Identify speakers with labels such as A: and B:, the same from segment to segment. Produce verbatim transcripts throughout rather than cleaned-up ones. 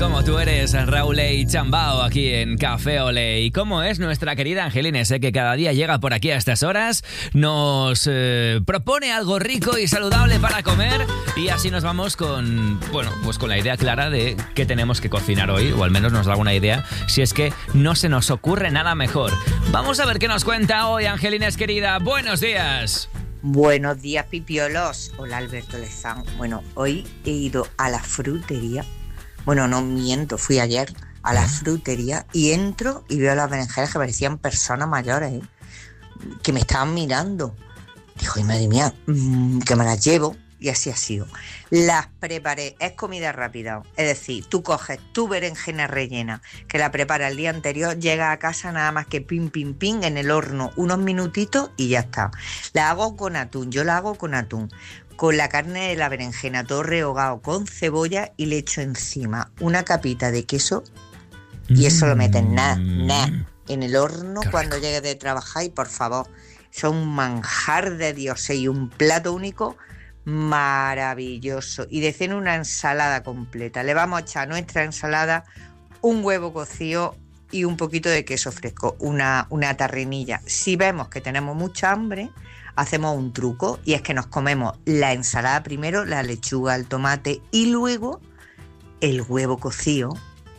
A: Como tú eres, Raúl y Chambao, aquí en Café Ole. Y cómo es nuestra querida Angelines, ¿eh? Que cada día llega por aquí a estas horas, nos eh, propone algo rico y saludable para comer, y así nos vamos con, bueno, pues con la idea clara de qué tenemos que cocinar hoy, o al menos nos da alguna idea, si es que no se nos ocurre nada mejor. Vamos a ver qué nos cuenta hoy, Angelines querida. Buenos días.
B: Buenos días, pipiolos. Hola, Alberto Lezán. Bueno, hoy he ido a la frutería. Bueno, no miento, fui ayer a la frutería y entro y veo las berenjenas que parecían personas mayores, ¿eh? Que me estaban mirando. Dijo, y madre mía, mmm, que me las llevo. Y así ha sido. Las preparé, es comida rápida. Es decir, tú coges tu berenjena rellena, que la preparas el día anterior, llegas a casa nada más que pim, pim, pim, en el horno unos minutitos y ya está. La hago con atún, yo la hago con atún. Con la carne de la berenjena, todo rehogado con cebolla, y le echo encima una capita de queso y eso lo metes nada, nada, en el horno cuando llegues de trabajar, y por favor, son un manjar de Dios y un plato único maravilloso. Y de cena una ensalada completa. Le vamos a echar a nuestra ensalada un huevo cocido y un poquito de queso fresco, una, una tarrinilla. Si vemos que tenemos mucha hambre, hacemos un truco, y es que nos comemos la ensalada primero, la lechuga, el tomate y luego el huevo cocido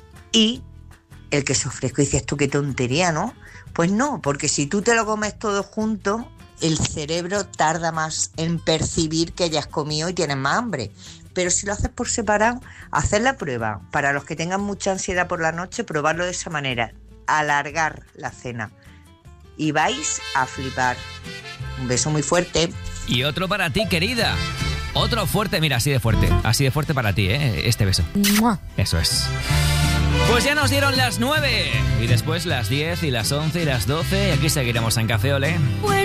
B: y el queso fresco. Y dices tú, qué tontería, ¿no? Pues no, porque si tú te lo comes todo junto, el cerebro tarda más en percibir que ya has comido y tienes más hambre. Pero si lo haces por separado, haced la prueba. Para los que tengan mucha ansiedad por la noche, probarlo de esa manera. Alargar la cena. Y vais a flipar. Un beso muy fuerte.
A: Y otro para ti, querida. Otro fuerte, mira, así de fuerte. Así de fuerte para ti, ¿eh? Este beso. ¡Mua! Eso es. Pues ya nos dieron las nueve. Y después las diez y las once y las doce. Y aquí seguiremos en Café Ole. Bueno.